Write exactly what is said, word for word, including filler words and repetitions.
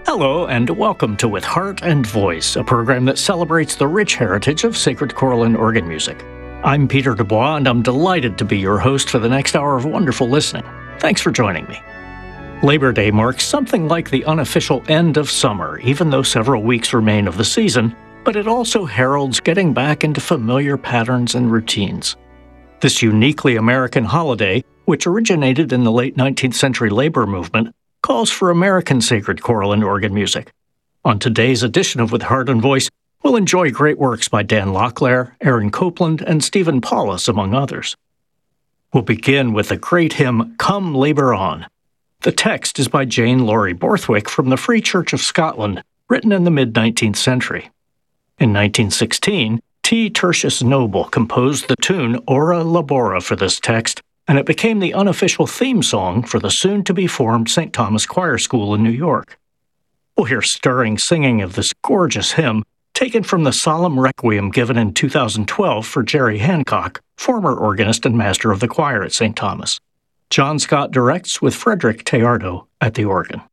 Hello, and welcome to With Heart and Voice, a program that celebrates the rich heritage of sacred choral and organ music. I'm Peter Dubois, and I'm delighted to be your host for the next hour of wonderful listening. Thanks for joining me. Labor Day marks something like the unofficial end of summer, even though several weeks remain of the season, but it also heralds getting back into familiar patterns and routines. This uniquely American holiday, which originated in the late nineteenth century labor movement, calls for American sacred choral and organ music. On today's edition of With Heart and Voice, we'll enjoy great works by Dan Locklear, Aaron Copland, and Stephen Paulus, among others. We'll begin with the great hymn, Come Labour On. The text is by Jane Laurie Borthwick from the Free Church of Scotland, written in the mid-nineteenth century. In nineteen sixteen, T. Tertius Noble composed the tune Ora Labora for this text, and it became the unofficial theme song for the soon-to-be-formed Saint Thomas Choir School in New York. We'll hear stirring singing of this gorgeous hymn, taken from the solemn requiem given in two thousand twelve for Jerry Hancock, former organist and master of the choir at Saint Thomas. John Scott directs with Frederick Teardo at the organ.